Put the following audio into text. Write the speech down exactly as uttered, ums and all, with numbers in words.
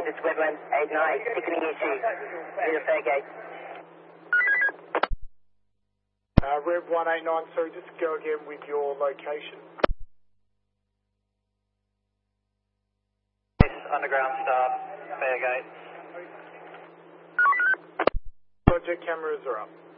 it's Wetland eight nine, ticketing issue in the Fairgate. Uh, Rev one eight nine, sorry, just go again with your location. Underground start, Fairgate. Project cameras are up.